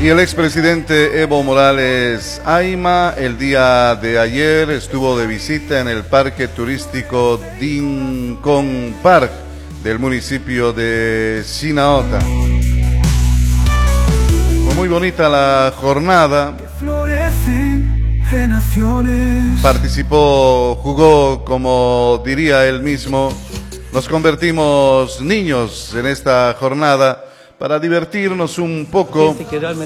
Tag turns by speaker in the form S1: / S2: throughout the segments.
S1: Y el expresidente Evo Morales Ayma el día de ayer estuvo de visita en el parque turístico Dingon Park del municipio de Sinaota. Fue muy bonita la jornada. Participó, jugó, como diría él mismo, nos convertimos niños en esta jornada para divertirnos un poco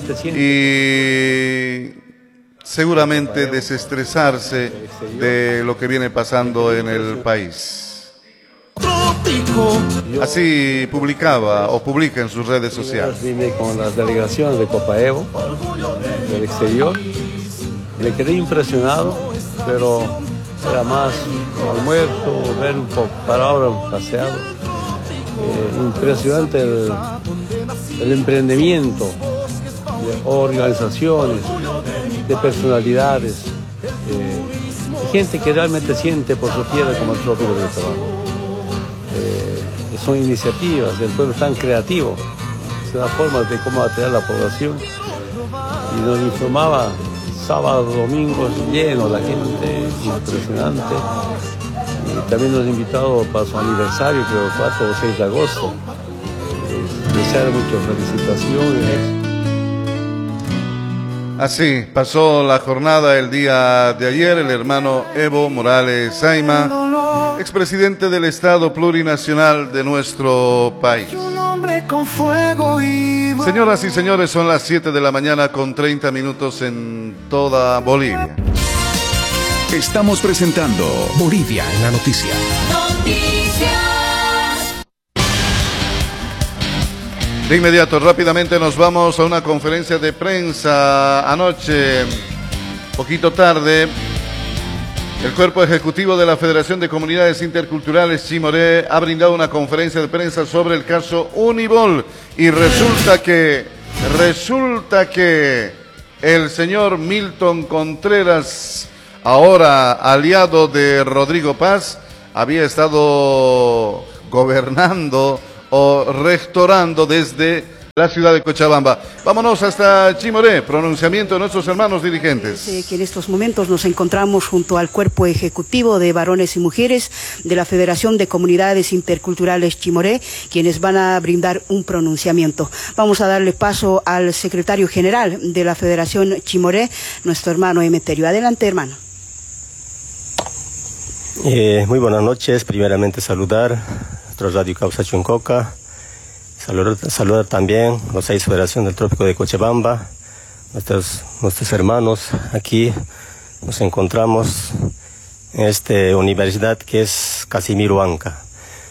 S1: y seguramente desestresarse de lo que viene pasando en el país. Así publicaba o publica en sus redes sociales.
S2: Vine con las delegaciones de Copa Evo del exterior. Me quedé impresionado, pero era más almuerzo, ver un poco, para ahora un paseado. Impresionante el emprendimiento de organizaciones, de personalidades, de gente que realmente siente por su tierra como el trópico de Cochabamba. Son iniciativas del pueblo tan creativo, es una forma de cómo atraer a la población. Y nos informaba sábados, domingos, lleno la gente, impresionante. Y también nos ha invitado para su aniversario, creo, 4 o 6 de agosto. Desear muchas felicitaciones.
S1: Así pasó la jornada el día de ayer el hermano Evo Morales Ayma, expresidente del Estado Plurinacional de nuestro país. Señoras y señores, son las 7 de la mañana con 30 minutos en toda Bolivia.
S3: Estamos presentando Bolivia en la noticia.
S1: De inmediato, rápidamente nos vamos a una conferencia de prensa. Anoche, poquito tarde, el cuerpo ejecutivo de la Federación de Comunidades Interculturales Chimoré ha brindado una conferencia de prensa sobre el caso Unibol. Y resulta que el señor Milton Contreras, ahora aliado de Rodrigo Paz, había estado gobernando o rectorando desde la ciudad de Cochabamba. Vámonos hasta Chimoré, pronunciamiento de nuestros hermanos dirigentes.
S4: Que en estos momentos nos encontramos junto al cuerpo ejecutivo de varones y mujeres de la Federación de Comunidades Interculturales Chimoré, quienes van a brindar un pronunciamiento. Vamos a darle paso al secretario general de la Federación Chimoré, nuestro hermano Emeterio. Adelante, hermano.
S5: Muy buenas noches. Primeramente saludar a nuestro Radio Causa Chuncoca, saludar también a los 6 federaciones del Trópico de Cochabamba, nuestros hermanos. Aquí nos encontramos en esta universidad que es Casimiro Anca.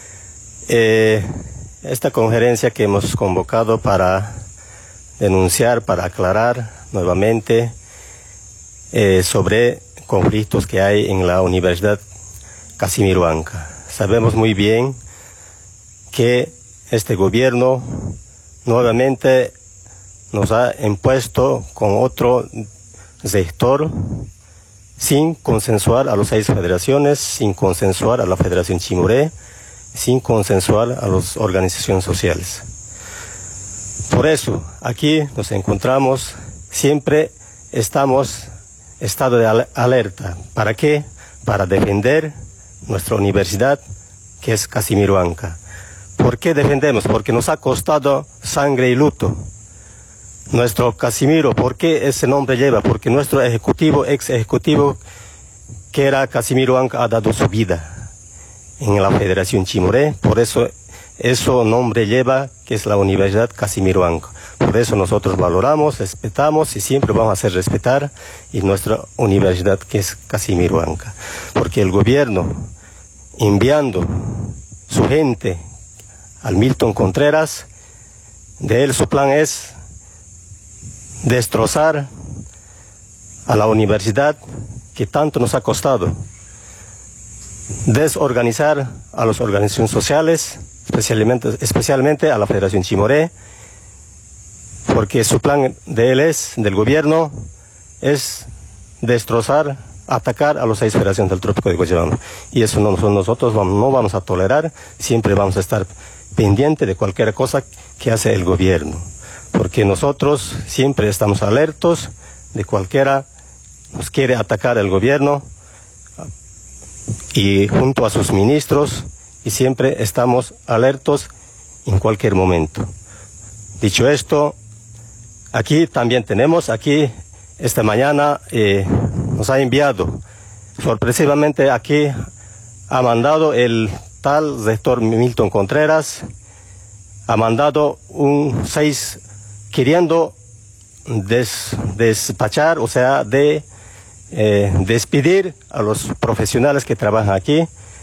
S5: Esta conferencia que hemos convocado para denunciar, para aclarar nuevamente sobre conflictos que hay en la Universidad Casimiro Anca. Sabemos muy bien que este gobierno nuevamente nos ha impuesto con otro sector sin consensuar a las 6 federaciones, sin consensuar a la Federación Chimoré, sin consensuar a las organizaciones sociales. Por eso, aquí nos encontramos, siempre estamos en estado de alerta. ¿Para qué? Para defender nuestra universidad, que es Casimiro Anca. ¿Por qué defendemos? Porque nos ha costado sangre y luto. Nuestro Casimiro, ¿por qué ese nombre lleva? Porque nuestro ex ejecutivo, que era Casimiro Anca, ha dado su vida en la Federación Chimoré. Por eso, ese nombre lleva, que es la Universidad Casimiro Anca. Por eso nosotros valoramos, respetamos y siempre vamos a hacer respetar y nuestra universidad, que es Casimiro Anca. Porque el gobierno, enviando su gente al Milton Contreras, de él su plan es destrozar a la universidad que tanto nos ha costado, desorganizar a las organizaciones sociales, especialmente a la Federación Chimoré, porque su plan de él del gobierno, es destrozar, atacar a las 6 federaciones del Trópico de Cochabamba. Y eso nosotros no vamos a tolerar, siempre vamos a estar pendientes de cualquier cosa que hace el gobierno. porque nosotros siempre estamos alertos de cualquiera nos quiere atacar el gobierno y junto a sus ministros, y siempre estamos alertos en cualquier momento. Dicho esto, aquí también tenemos, esta mañana nos ha enviado, sorpresivamente aquí ha mandado el tal rector Milton Contreras, ha mandado un 6 queriendo despachar, o sea, despedir a los profesionales que trabajan aquí,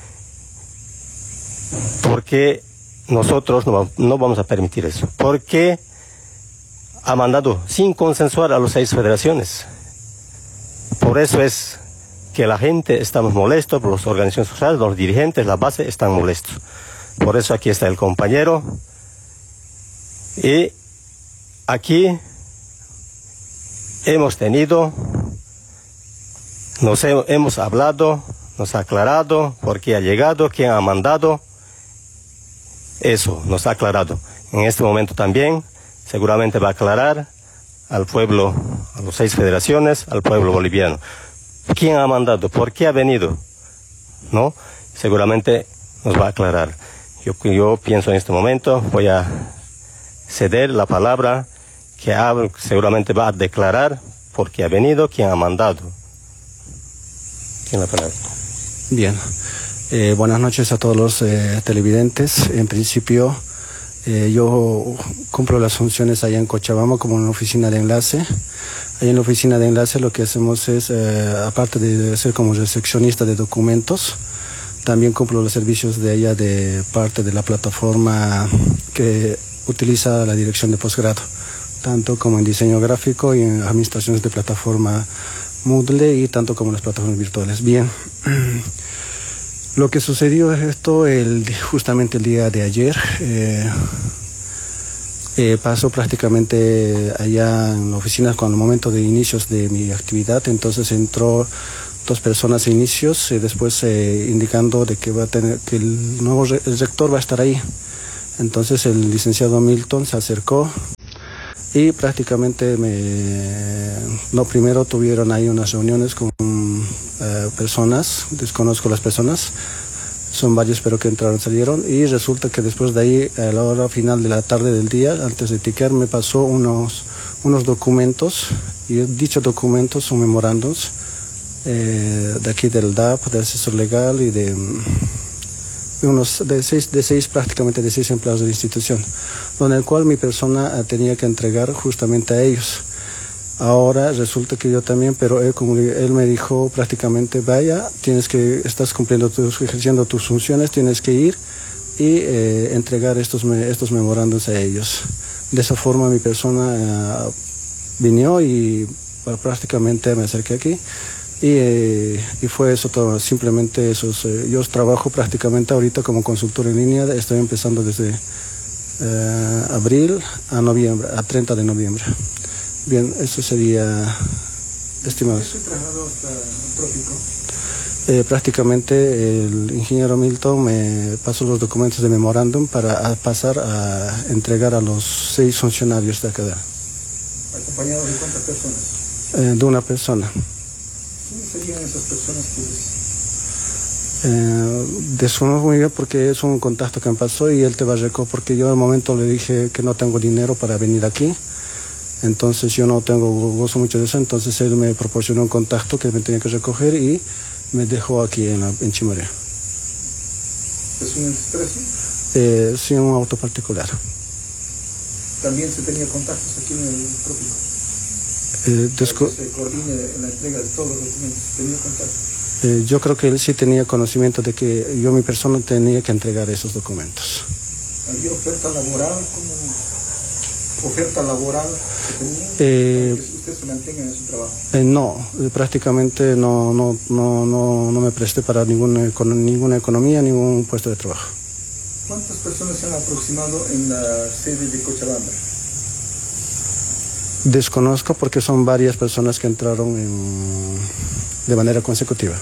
S5: porque nosotros no vamos a permitir eso, porque ha mandado sin consensuar a las 6 federaciones. Por eso es que la gente estamos molestos, por las organizaciones sociales, los dirigentes, la base están molestos. Por eso aquí está el compañero. Y aquí hemos hemos hablado, nos ha aclarado por qué ha llegado, quién ha mandado. Eso nos ha aclarado. En este momento también seguramente va a aclarar al pueblo, a las 6 federaciones, al pueblo boliviano. ¿Quién ha mandado? ¿Por qué ha venido? ¿No? Seguramente nos va a aclarar. Yo pienso en este momento, voy a ceder la palabra que seguramente va a declarar por qué ha venido, quién ha mandado. ¿Quién la palabra?
S6: Bien. Buenas noches a todos los televidentes. En principio, yo cumplo las funciones allá en Cochabamba como en la oficina de enlace. Ahí en la oficina de enlace lo que hacemos es, aparte de ser como recepcionista de documentos, también cumplo los servicios de allá de parte de la plataforma que utiliza la dirección de posgrado, tanto como en diseño gráfico y en administraciones de plataforma Moodle y tanto como en las plataformas virtuales. Bien. Lo que sucedió es esto justamente el día de ayer. Pasó prácticamente allá en la oficina con el momento de inicios de mi actividad, entonces entró 2 personas a inicios, después indicando de que que el nuevo rector va a estar ahí. Entonces el licenciado Milton se acercó y prácticamente primero tuvieron ahí unas reuniones con personas, desconozco las personas, son varios pero que entraron, salieron, y resulta que después de ahí, a la hora final de la tarde del día, antes de tiquear, me pasó unos documentos, y dichos documentos son memorandos de aquí del DAP, del asesor legal y de prácticamente de seis empleados de la institución, con el cual mi persona tenía que entregar justamente a ellos. Ahora resulta que yo también, pero él me dijo prácticamente, vaya, estás ejerciendo tus funciones, tienes que ir y entregar estos memorandos a ellos. De esa forma mi persona vino y prácticamente me acerqué aquí y fue eso todo, simplemente eso. Yo trabajo prácticamente ahorita como consultor en línea, estoy empezando desde abril a noviembre, a 30 de noviembre. Bien, eso sería, estimados.
S7: ¿Qué trasladó hasta el trópico?
S6: Prácticamente el ingeniero Milton me pasó los documentos de memorándum para pasar a entregar a los 6 funcionarios de acá.
S7: ¿Acompañado de cuántas personas?
S6: De una persona.
S7: ¿Quiénes serían esas personas que
S6: desconozco muy bien porque es un contacto que me pasó y él te va a recoger, porque yo al momento le dije que no tengo dinero para venir aquí. Entonces yo no gozo mucho de eso, entonces él me proporcionó un contacto que me tenía que recoger y me dejó aquí en Chimoré.
S7: ¿Es un expreso?
S6: Sí, un auto particular.
S7: ¿También se tenía contactos aquí en el trópico? ¿Se coordine la entrega de todos los documentos? ¿Tenía contactos?
S6: Yo creo que él sí tenía conocimiento de que mi persona tenía que entregar esos documentos.
S7: ¿Había oferta laboral? ¿Oferta laboral que tenía? ¿Que usted se mantenga en su trabajo?
S6: No, prácticamente no me presté para ninguna economía, ningún puesto de trabajo.
S7: ¿Cuántas personas se han aproximado en la sede de Cochabamba?
S6: Desconozco porque son varias personas que entraron de manera consecutiva.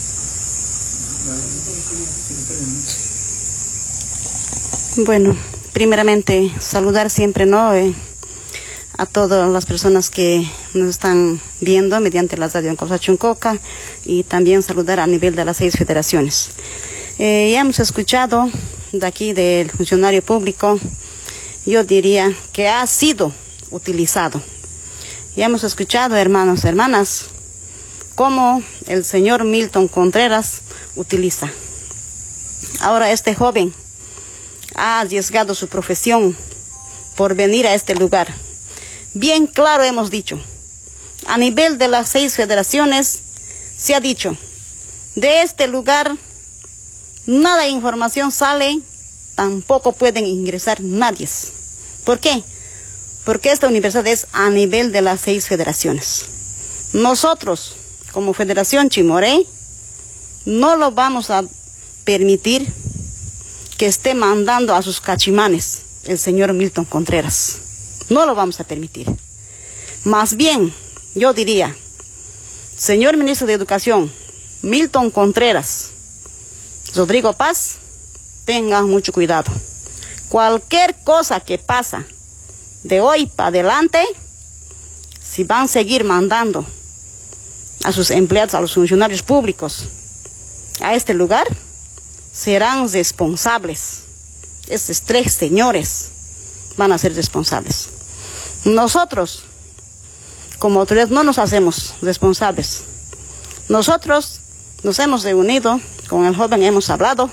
S4: Bueno, primeramente saludar siempre, ¿no? A todas las personas que nos están viendo mediante la radio en Causachuncoca, y también saludar a nivel de las 6 federaciones. Ya hemos escuchado de aquí del funcionario público, yo diría que ha sido utilizado. Ya hemos escuchado, hermanos, hermanas, cómo el señor Milton Contreras utiliza. Ahora este joven ha arriesgado su profesión por venir a este lugar. Bien claro hemos dicho, a nivel de las 6 federaciones se ha dicho, de este lugar nada de información sale, tampoco pueden ingresar nadie. ¿Por qué? Porque esta universidad es a nivel de las 6 federaciones. Nosotros, como Federación Chimoré, no lo vamos a permitir que esté mandando a sus cachimanes el señor Milton Contreras. No lo vamos a permitir. Más bien, yo diría, señor Ministro de Educación, Milton Contreras, Rodrigo Paz, tengan mucho cuidado. Cualquier cosa que pasa de hoy para adelante, si van a seguir mandando a sus empleados, a los funcionarios públicos, a este lugar, serán responsables. Estos 3 señores van a ser responsables. Nosotros, como autoridad, no nos hacemos responsables. Nosotros nos hemos reunido con el joven, hemos hablado.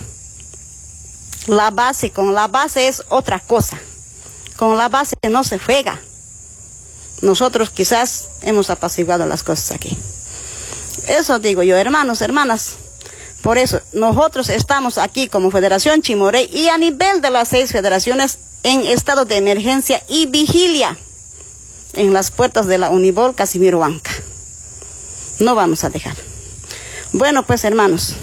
S4: La base, con la base es otra cosa. Con la base no se juega. Nosotros quizás hemos apaciguado las cosas aquí. Eso digo yo, hermanos, hermanas. Por eso, nosotros estamos aquí como Federación Chimoré y a nivel de las 6 federaciones en estado de emergencia y vigilia en las puertas de la Unibol Casimiro Huanca. No vamos a dejar. Bueno, pues hermanos,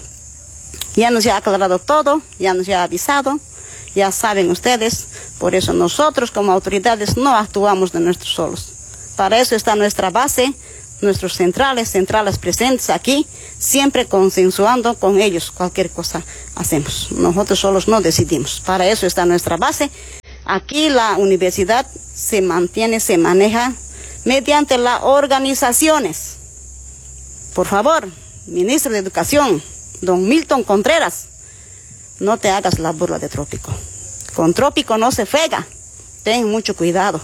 S4: ya nos ha aclarado todo, ya nos ha avisado, ya saben ustedes, por eso nosotros como autoridades no actuamos de nosotros solos. Para eso está nuestra base, nuestros centrales presentes aquí, siempre consensuando con ellos, cualquier cosa hacemos. Nosotros solos no decidimos, para eso está nuestra base. Aquí la universidad se mantiene, se maneja mediante las organizaciones. Por favor, Ministro de Educación, don Milton Contreras, no te hagas la burla de Trópico. Con Trópico no se juega, ten mucho cuidado.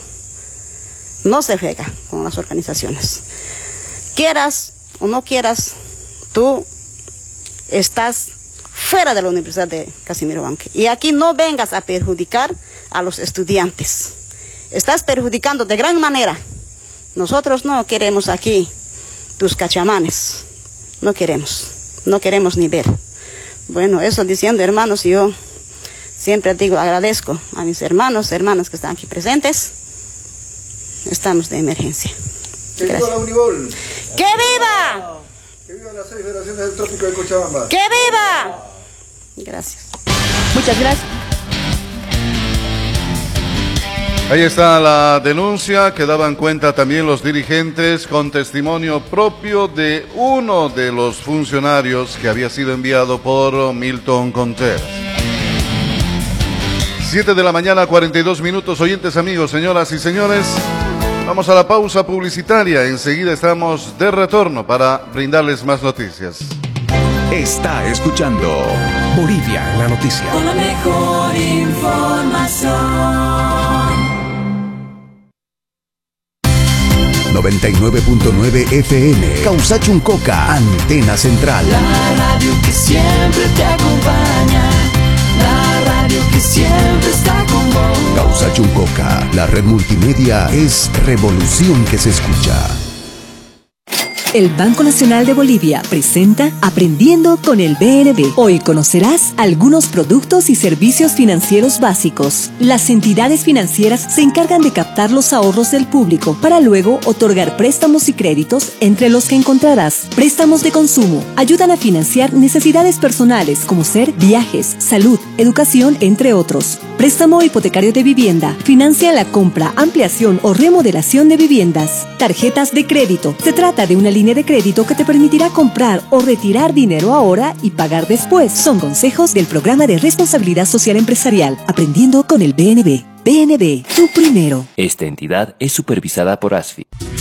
S4: No se juega con las organizaciones. Quieras o no quieras, tú estás fuera de la Universidad de Casimiro Huanca. Y aquí no vengas a perjudicar a los estudiantes. Estás perjudicando de gran manera. Nosotros no queremos aquí tus cachamanes. No queremos ni ver. Bueno, eso diciendo, hermanos, yo siempre digo, agradezco a mis hermanos, hermanas que están aquí presentes. Estamos de emergencia.
S7: ¡Que viva la Unibol!
S4: ¡Que viva!
S7: ¡Que viva las 6 federaciones del Trópico de Cochabamba!
S4: ¡Que viva! Gracias. Muchas gracias.
S1: Ahí está la denuncia que daban cuenta también los dirigentes con testimonio propio de uno de los funcionarios que había sido enviado por Milton Contreras. 7 de la mañana, 42 minutos, oyentes, amigos, señoras y señores. Vamos a la pausa publicitaria. Enseguida estamos de retorno para brindarles más noticias.
S3: Está escuchando Bolivia en la noticia.
S8: Con la mejor información.
S3: 99.9 FM, Causachuncoca, antena central.
S8: La radio que siempre te acompaña. La radio que siempre está con vos.
S3: Causachuncoca, la red multimedia es revolución que se escucha.
S9: El Banco Nacional de Bolivia presenta Aprendiendo con el BNB. Hoy conocerás algunos productos y servicios financieros básicos. Las entidades financieras se encargan de captar los ahorros del público para luego otorgar préstamos y créditos, entre los que encontrarás préstamos de consumo. Ayudan a financiar necesidades personales como ser viajes, salud, educación, entre otros. Préstamo hipotecario de vivienda. Financia la compra, ampliación o remodelación de viviendas. Tarjetas de crédito. Se trata de una línea línea de crédito que te permitirá comprar o retirar dinero ahora y pagar después. Son consejos del programa de responsabilidad social empresarial, aprendiendo con el BNB. BNB, tu primero.
S10: Esta entidad es supervisada por ASFI.